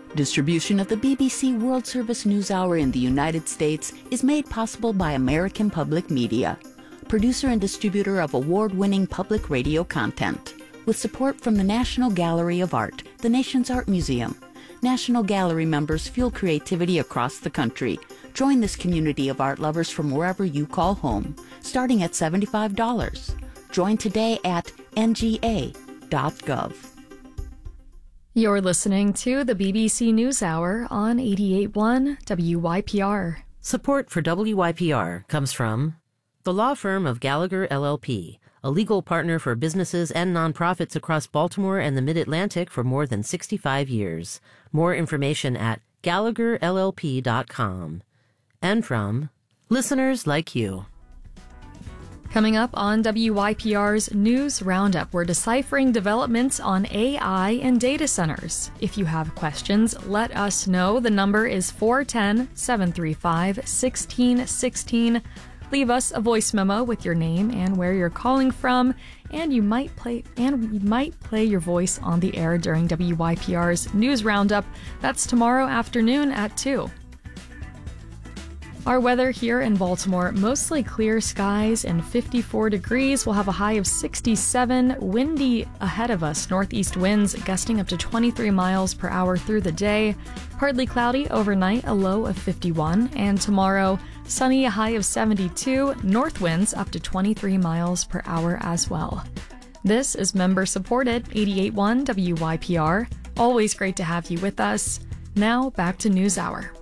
Distribution of the BBC World Service NewsHour in the United States is made possible by American Public Media, producer and distributor of award-winning public radio content, with support from the National Gallery of Art, the nation's art museum. National Gallery members fuel creativity across the country. Join this community of art lovers from wherever you call home, starting at $75. Join today at nga.gov. You're listening to the BBC NewsHour on 88.1 WYPR. Support for WYPR comes from the law firm of Gallagher LLP, a legal partner for businesses and nonprofits across Baltimore and the Mid-Atlantic for more than 65 years. More information at gallagherllp.com. And from listeners like you. Coming up on WYPR's News Roundup, we're deciphering developments on AI and data centers. If you have questions, let us know. The number is 410-735-1616. Leave us a voice memo with your name and where you're calling from, and we might play your voice on the air during WYPR's News Roundup. That's tomorrow afternoon at 2. Our weather here in Baltimore, mostly clear skies and 54 degrees. We'll have a high of 67, windy ahead of us, northeast winds gusting up to 23 miles per hour through the day. Partly cloudy overnight, a low of 51. And tomorrow, sunny, a high of 72, north winds up to 23 miles per hour as well. This is member-supported 88.1 WYPR. Always great to have you with us. Now, back to NewsHour.